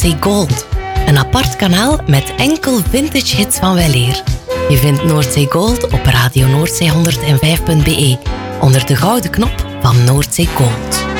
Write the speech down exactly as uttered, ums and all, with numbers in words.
Noordzee Gold. Een apart kanaal met enkel vintage hits van weleer. Je vindt Noordzee Gold op radio noordzee honderdvijf punt be onder de gouden knop van Noordzee Gold.